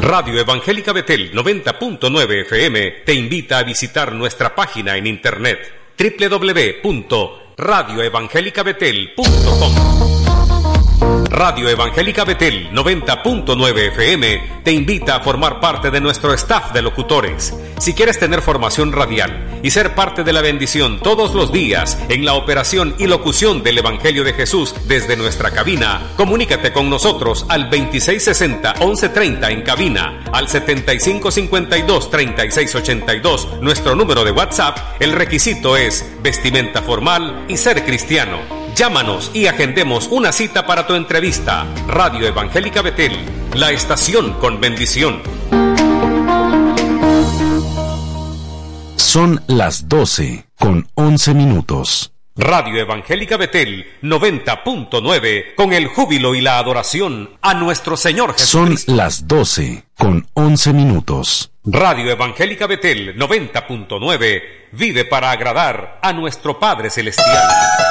Radio Evangélica Betel 90.9 FM te invita a visitar nuestra página en internet www.radioevangelicabetel.com. Radio Evangélica Betel 90.9 FM te invita a formar parte de nuestro staff de locutores. Si quieres tener formación radial y ser parte de la bendición todos los días en la operación y locución del Evangelio de Jesús desde nuestra cabina, comunícate con nosotros al 2660-1130 en cabina, al 7552-3682, nuestro número de WhatsApp. El requisito es vestimenta formal y ser cristiano. Llámanos y agendemos una cita para tu entrevista. Radio Evangélica Betel, la estación con bendición. Son las 12:11. Radio Evangélica Betel 90.9, con el júbilo y la adoración a nuestro Señor Jesucristo. Son las 12:11. Radio Evangélica Betel 90.9 vive para agradar a nuestro Padre Celestial.